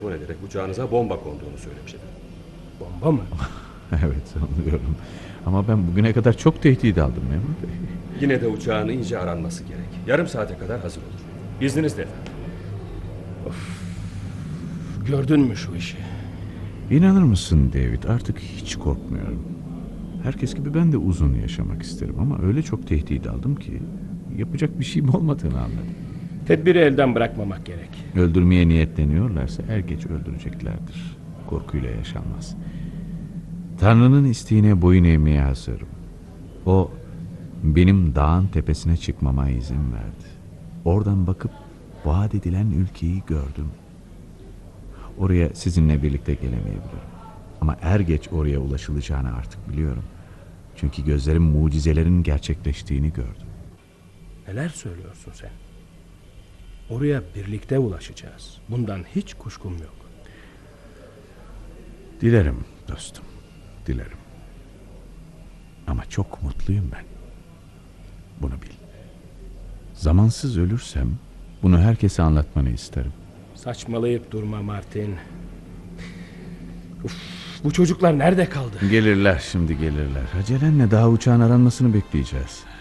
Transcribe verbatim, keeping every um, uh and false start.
ederek uçağınıza bomba konduğunu söylemiş efendim. Bomba mı? Evet, anlıyorum. Ama ben bugüne kadar çok tehdit aldım memur bey. Yine de uçağın iyice aranması gerek. Yarım saate kadar hazır olur. İzninizle efendim. Gördün mü şu işi? İnanır mısın David, artık hiç korkmuyorum. Herkes gibi ben de uzun yaşamak isterim ama öyle çok tehdit aldım ki yapacak bir şeyim olmadığını anladım. Tedbiri elden bırakmamak gerek. Öldürmeye niyetleniyorlarsa er geç öldüreceklerdir. Korkuyla yaşanmaz. Tanrı'nın isteğine boyun eğmeye hazırım. O benim dağın tepesine çıkmama izin verdi. Oradan bakıp vaat edilen ülkeyi gördüm. Oraya sizinle birlikte gelemeyebilirim. Ama er geç oraya ulaşılacağını artık biliyorum. Çünkü gözlerim mucizelerin gerçekleştiğini gördüm. Neler söylüyorsun sen? Oraya birlikte ulaşacağız. Bundan hiç kuşkum yok. Dilerim dostum, dilerim. Ama çok mutluyum ben. Bunu bil. Zamansız ölürsem bunu herkese anlatmanı isterim. Saçmalayıp durma Martin. Uf, bu çocuklar nerede kaldı? Gelirler şimdi gelirler. Acelenle daha uçağın aranmasını bekleyeceğiz.